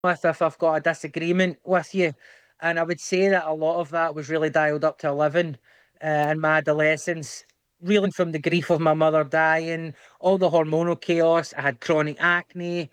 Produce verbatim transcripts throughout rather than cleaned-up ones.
with if I've got a disagreement with you. And I would say that a lot of that was really dialed up to eleven uh, in my adolescence, reeling from the grief of my mother dying, all the hormonal chaos. I had chronic acne.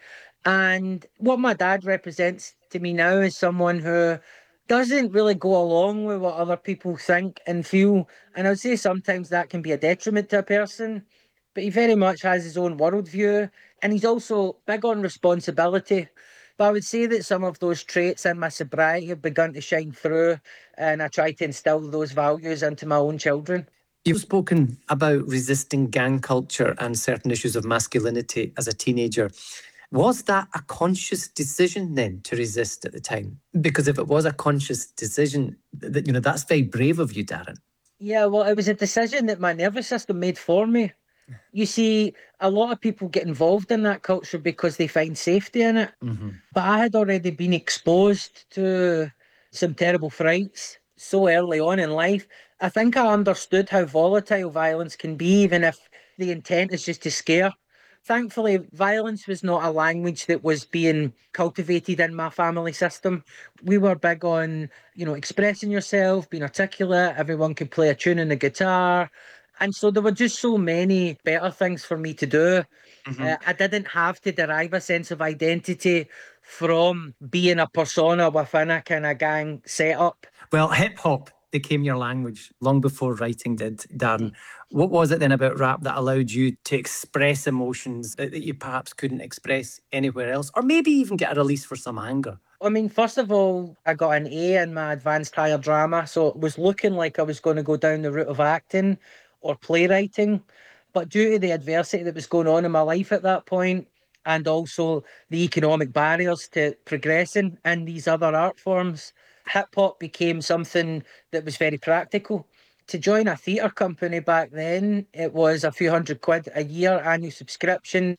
And what my dad represents to me now is someone who doesn't really go along with what other people think and feel. And I would say sometimes that can be a detriment to a person, but he very much has his own worldview. And he's also big on responsibility. But I would say that some of those traits in my sobriety have begun to shine through, and I try to instill those values into my own children. You've spoken about resisting gang culture and certain issues of masculinity as a teenager. Was that a conscious decision then to resist at the time? Because if it was a conscious decision, that you know, that's very brave of you, Darren. Yeah, well, it was a decision that my nervous system made for me. You see, a lot of people get involved in that culture because they find safety in it. Mm-hmm. But I had already been exposed to some terrible frights so early on in life. I think I understood how volatile violence can be, even if the intent is just to scare. Thankfully, violence was not a language that was being cultivated in my family system. We were big on, you know, expressing yourself, being articulate. Everyone could play a tune on the guitar. And so there were just so many better things for me to do. Mm-hmm. Uh, I didn't have to derive a sense of identity from being a persona within a kind of gang setup. Well, hip hop became your language long before writing did, Darren. What was it then about rap that allowed you to express emotions that, that you perhaps couldn't express anywhere else, or maybe even get a release for some anger? I mean, first of all, I got an A in my advanced higher drama, so it was looking like I was going to go down the route of acting or playwriting. But due to the adversity that was going on in my life at that point, and also the economic barriers to progressing in these other art forms, hip hop became something that was very practical. To join a theatre company back then, it was a few hundred quid a year annual subscription,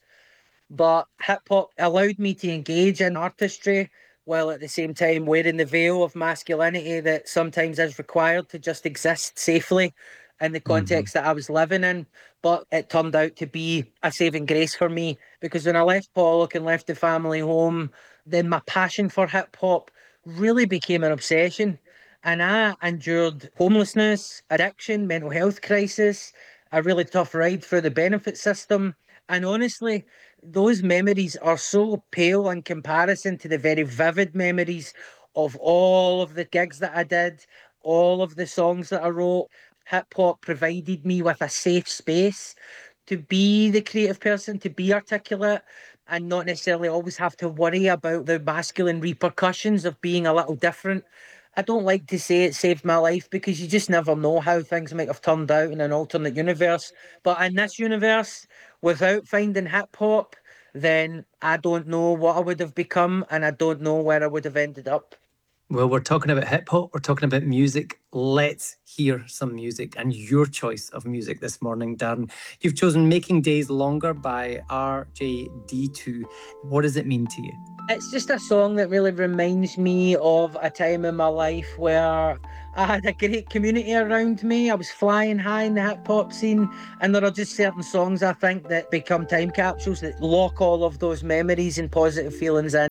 but hip hop allowed me to engage in artistry while at the same time wearing the veil of masculinity that sometimes is required to just exist safely in the context mm-hmm. that I was living in. But it turned out to be a saving grace for me because when I left Pollock and left the family home, then my passion for hip hop really became an obsession. And I endured homelessness, addiction, mental health crisis, a really tough ride through the benefit system. And honestly, those memories are so pale in comparison to the very vivid memories of all of the gigs that I did, all of the songs that I wrote. Hip hop provided me with a safe space to be the creative person, to be articulate, and not necessarily always have to worry about the masculine repercussions of being a little different. I don't like to say it saved my life because you just never know how things might have turned out in an alternate universe. But in this universe, without finding hip hop, then I don't know what I would have become and I don't know where I would have ended up. Well, we're talking about hip hop, we're talking about music. Let's hear some music and your choice of music this morning, Darren. You've chosen Making Days Longer by R J D two. What does it mean to you? It's just a song that really reminds me of a time in my life where I had a great community around me. I was flying high in the hip hop scene, and there are just certain songs I think that become time capsules that lock all of those memories and positive feelings in.